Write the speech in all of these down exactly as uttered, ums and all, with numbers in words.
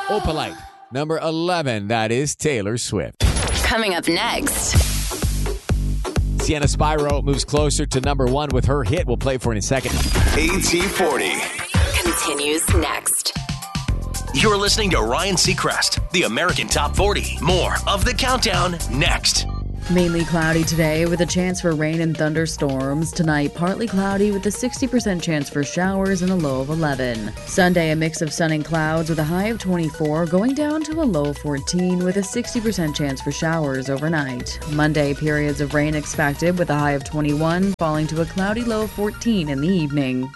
Opalite. Number eleven, that is Taylor Swift. Coming up next. Sienna Spyro moves closer to number one with her hit. We'll play for it in a second. A T forty. Continues next. You're listening to Ryan Seacrest, the American Top forty. More of the countdown next. Mainly cloudy today with a chance for rain and thunderstorms. Tonight, partly cloudy with a sixty percent chance for showers and a low of eleven. Sunday, a mix of sun and clouds with a high of twenty-four, going down to a low of fourteen with a sixty percent chance for showers overnight. Monday, periods of rain expected with a high of twenty-one, falling to a cloudy low of fourteen in the evening.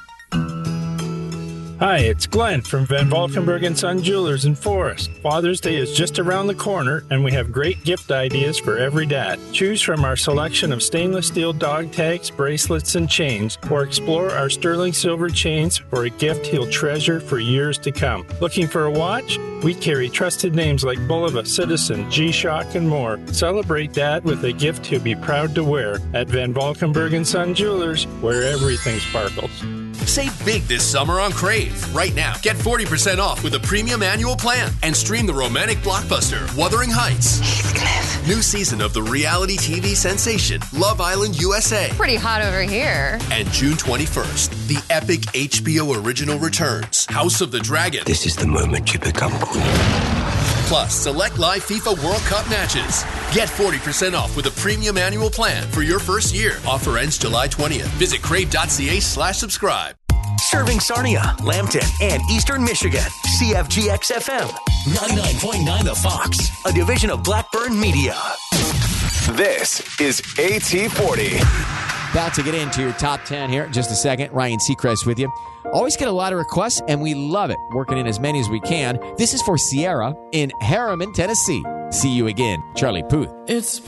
Hi, it's Glenn from Van Valkenburg and Son Jewelers in Forest. Father's Day is just around the corner, and we have great gift ideas for every dad. Choose from our selection of stainless steel dog tags, bracelets, and chains, or explore our sterling silver chains for a gift he'll treasure for years to come. Looking for a watch? We carry trusted names like Bulova, Citizen, G-Shock, and more. Celebrate Dad with a gift he'll be proud to wear at Van Valkenburg and Son Jewelers, where everything sparkles. Save big this summer on Crave. Right now, get forty percent off with a premium annual plan and stream the romantic blockbuster Wuthering Heights. Heathcliff. New season of the reality T V sensation Love Island U S A. Pretty hot over here. And June twenty-first, the epic H B O original returns, House of the Dragon. This is the moment you become queen. Plus, select live FIFA World Cup matches. Get forty percent off with a premium annual plan for your first year. Offer ends July twentieth. Visit crave.ca slash subscribe. Serving Sarnia, Lambton, and Eastern Michigan. C F G X F M. ninety-nine point nine The Fox. A division of Blackburn Media. This is A T forty. About to get into your top ten here in just a second. Ryan Seacrest with you. Always get a lot of requests, and we love it. Working in as many as we can. This is for Sierra in Harriman, Tennessee. See you again, Charlie Puth. It's